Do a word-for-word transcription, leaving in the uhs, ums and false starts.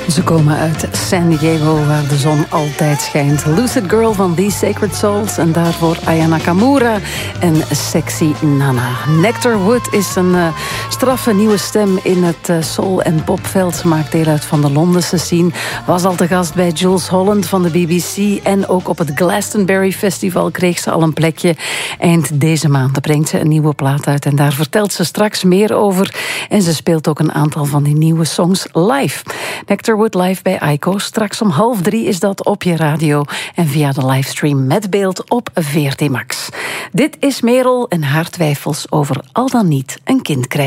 Ze komen uit San Diego, waar de zon altijd schijnt. Lucid Girl van These Sacred Souls. En daarvoor Aya Nakamura en Sexy Nana. Nectar Wood is een uh, straffe nieuwe stem in het uh, soul- en popveld. Ze maakt deel uit van de Londense scene. Was al te gast bij Jools Holland van de B B C. En ook op het Glastonbury Festival kreeg ze al een plekje. Eind deze maand brengt ze een nieuwe plaat uit. En daar vertelt ze straks meer over. En ze speelt ook een aantal van die nieuwe songs live. Nectar Wood live bij Aiko. Straks om half drie is dat op je radio. En via de livestream met beeld op V R T Max. Dit is Merel en haar twijfels over al dan niet een kind krijgen.